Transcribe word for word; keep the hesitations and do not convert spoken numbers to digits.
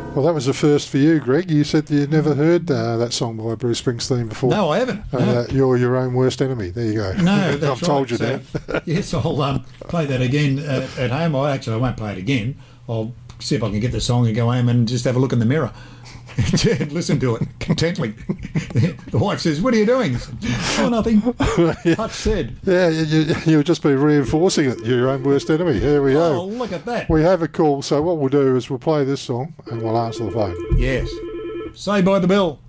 Well, that was the first for you, Greg. You said you'd never heard uh, that song by Bruce Springsteen before. No, I haven't. Uh, No. You're your own worst enemy. There you go. No, that's I've told right. you So, that. Yes, I'll um, play that again uh, at home. I actually I won't play it again. I'll see if I can get the song and go home and just have a look in the mirror. And listen to it contently. The wife says, "What are you doing?" I said, "Oh, nothing." Hutch said. Yeah, you, you, you'll just be reinforcing it. You're your own worst enemy. Here we Oh, go. look at that. We have a call, so what we'll do is we'll play this song and we'll answer the phone. Yes. Say by the bell.